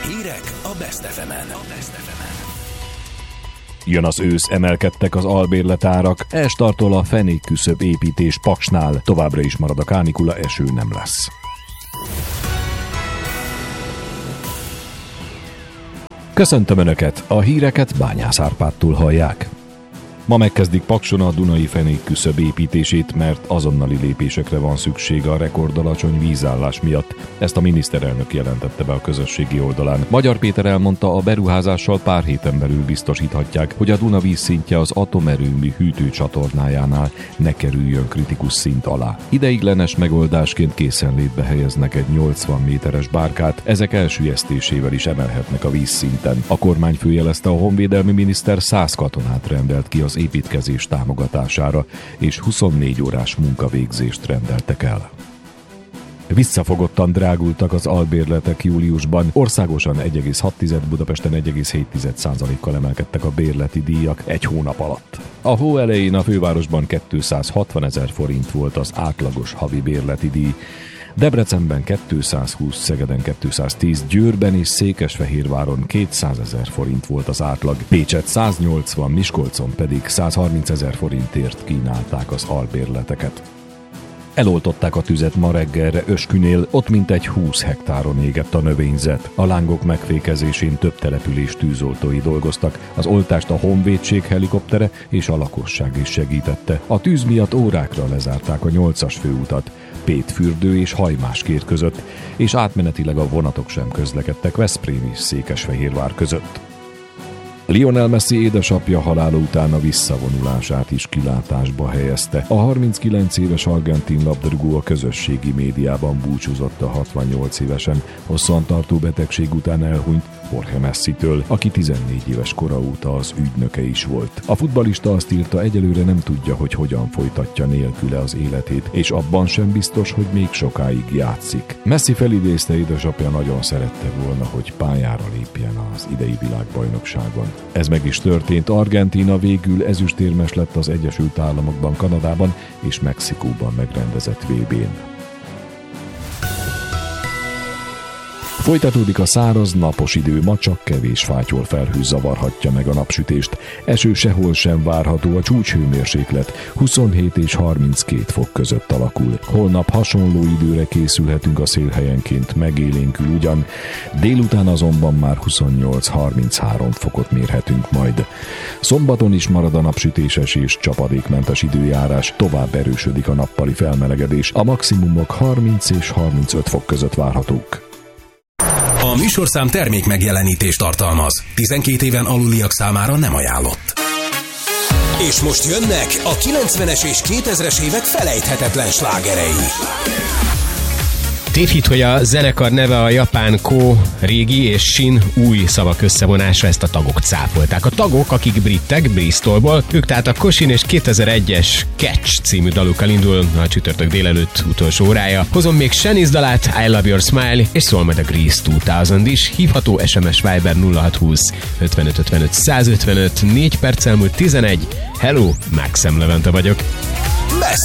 Hírek a Best FM-en. Jön az ősz, emelkedtek az albérletárak, elstartol a fenékküszöb építés Paksnál, továbbra is marad a kánikula, eső nem lesz. Köszöntöm Önöket, a híreket Bányász Árpádtól hallják. Ma megkezdik Pakson a Dunai fenékküszöb építését, mert azonnali lépésekre van szükség a rekordalacsony vízállás miatt. Ezt a miniszterelnök jelentette be a közösségi oldalán. Magyar Péter elmondta, a beruházással pár héten belül biztosíthatják, hogy a Duna vízszintje az atomerőmű hűtőcsatornájánál ne kerüljön kritikus szint alá. Ideiglenes megoldásként készenlétbe helyeznek egy 80 méteres bárkát, ezek elsüllyesztésével is emelhetnek a vízszinten. A kormányfő jelezte, a honvédelmi miniszter 100 katonát rendelt ki az építkezés támogatására, és 24 órás munkavégzést rendeltek el. Visszafogottan drágultak az albérletek júliusban. Országosan 1,6, Budapesten 1,7%-kal emelkedtek a bérleti díjak egy hónap alatt. A hó elején a fővárosban 260 000 forint volt az átlagos havi bérleti díj, Debrecenben 220, Szegeden 210, Győrben és Székesfehérváron 200 000 forint volt az átlag, Pécset 180, Miskolcon pedig 130 000 forintért kínálták az albérleteket. Eloltották a tüzet ma reggelre Öskünél, ott mintegy 20 hektáron égett a növényzet. A lángok megfékezésén több település tűzoltói dolgoztak, az oltást a honvédség helikoptere és a lakosság is segítette. A tűz miatt órákra lezárták a 8-as főutat, Pétfürdő és Hajmáskért között, és átmenetileg a vonatok sem közlekedtek Veszprém és Székesfehérvár között. Lionel Messi édesapja halála után a visszavonulását is kilátásba helyezte. A 39 éves argentin labdarúgó a közösségi médiában búcsúzott a 68 évesen hosszantartó betegség után elhunyt Jorge Messitől, aki 14 éves kora óta az ügynöke is volt. A futballista azt írta, egyelőre nem tudja, hogy hogyan folytatja nélküle az életét, és abban sem biztos, hogy még sokáig játszik. Messi felidézte, édesapja nagyon szerette volna, hogy pályára lépjen az idei világbajnokságon. Ez meg is történt, Argentína végül ezüstérmes lett az Egyesült Államokban, Kanadában és Mexikóban megrendezett VB-n. Folytatódik a száraz, napos idő, ma csak kevés fátyol felhő zavarhatja meg a napsütést. Eső sehol sem várható, a csúcshőmérséklet 27 és 32 fok között alakul. Holnap hasonló időre készülhetünk, a szél helyenként megélénkül ugyan, délután azonban már 28-33 fokot mérhetünk majd. Szombaton is marad a napsütéses és csapadékmentes időjárás, tovább erősödik a nappali felmelegedés, a maximumok 30 és 35 fok között várhatók. A műsorszám termék megjelenítést tartalmaz. 12 éven aluliak számára nem ajánlott. És most jönnek a 90-es és 2000-es évek felejthetetlen slágerei. Tévhit, hogy a zenekar neve a japán Ko, régi és Shin új szavak összevonása, ezt a tagok cáfolták. A tagok, akik britek, Bristolból, ők tehát a Koshin és 2001-es Catch című dalukkal indul a csütörtök délelőtt utolsó órája. Hozom még Shanice dalát, I Love Your Smile, és szól majd a Grease 2000 is, hívható SMS Viber 0620 55 55 155, 4 perc elmúlt 11. Hello, Maxem Levente vagyok.